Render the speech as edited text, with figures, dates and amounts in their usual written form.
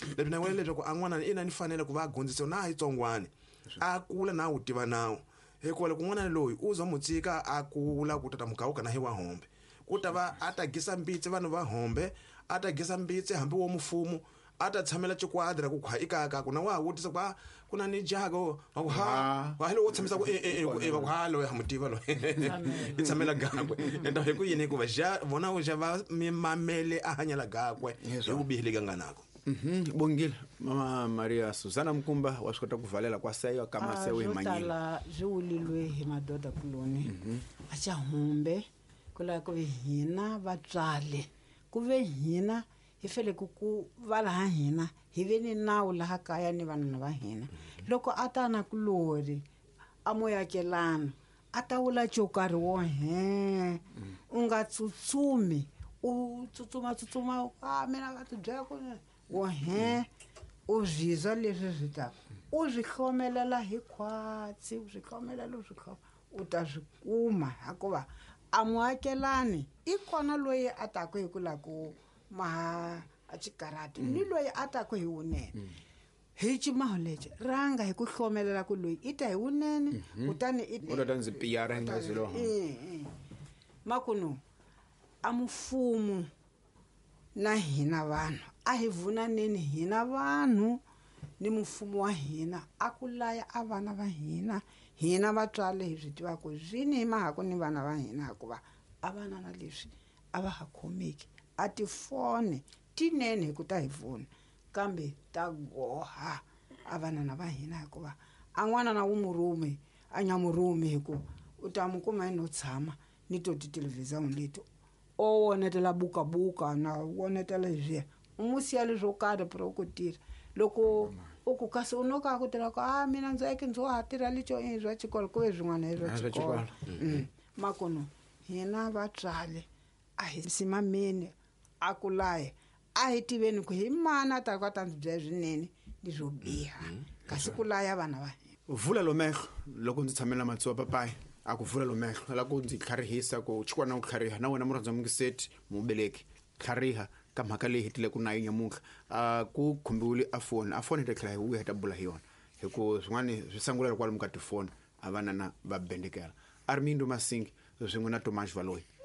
leswi na wele leswaku an'wana ina ni fanele ku va gondzisa na hitsongwane a kula na u tiva nawo hikuva loko n'wana loyi u zwa mutsika a kula ku tata mugawuka na hi wa hombe ku ta va a ta gisa mbitsi vanhu va hombe a ta gisa mbitsi hambi wo mfumo a ta tshamela chikwadra ku khwa ikaka ku na wa vutisa ku na ni jago wa lo tshamisa ku va ku ha lo ya mutiva lo i tshamela gakwe enda hi ku yini ku va ja vona u ja va mamele a hanya la gakwe hi ku bihile kanganako. Bongile Mama Maria Susana Mkumba wa swi kota ku valela kwa seyo kama seyo hi manyini tala ziwulilwe hi madoda kuloni a cha humbe kula ku hina vatswale ku ve hina hi fele ku vala hina hi veni nawu laha kaya ni vanhu va hina loko atana kulori amoyakelana atawula chokari wo unga tsutsumi u tsutsuma mina va ti byela ku wo u zviza leswi zvita u zvihlomelela hi khwatsi u zvihlomelela u ta zwikuma hakuva amuakelani ikona loyi atako hi kula ku maha a chikarati ni loyi atako hi unene hi chimaho lexi ranga hi ku hlomelela ku loyi ita hi unene kutani u ta ndzi piyara nga zilo makuno amufumu na hina vanhu a hi vunaneni hina vanhu ni mfumo wa hina akulaya avana va hina vatswale hi swi tiva ku zwini mahako ni vana va hina hikuva avana na leswi ava ha khomeki a tifone tinene ku ta hi pfuna kambe ta goha avana na va hina hikuva an'wana na umurume anyamurume hiku u ta mukuma no tshama ni to tithelevhizini leti o wonetela buka na wonetela leswi umusiya leswo kada pro ku tira loko uku kasi unoka ku tira ku mina ndzeke ndzo hatira licho ezwa chikolo ku ezwin'wana ezwa chikolo makono hina vatswale a hi simamene akulaye a hi tiveni ku hi mana ta ka tanzi bya swinene ndizwo biha kasi kulaya vana va vula lo mehlo loko ndzi tshamela matsuwa papai aku vula lo mehlo la ku ndzi kharihisa ku chikwana ku khariha na wena murhandza mungiseti mubeleki khariha ka mhaka leyi hitile ku nayo nyamuka ku khumbiwile a phone ta khla hi u heta bula hi yona hiku swin'wana swi sangula kwalomu ka tifone avana na va bendekela Armindo Masingi swin'we na Tomas Valoyi.